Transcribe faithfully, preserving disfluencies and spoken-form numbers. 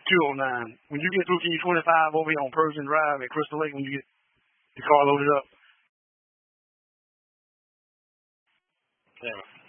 two oh nine. When you get through, can you twenty-five over here on Persian Drive at Crystal Lake when you get the car loaded up? Yeah.